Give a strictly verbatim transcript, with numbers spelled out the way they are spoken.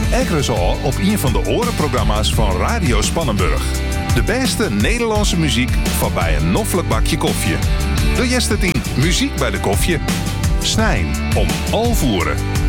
Ekkeres al op een van de orenprogramma's van Radio Spannenburg. De beste Nederlandse muziek van bij een noffelijk bakje koffie. Doe je het in Muziek bij de koffie? Snijn om alvoeren.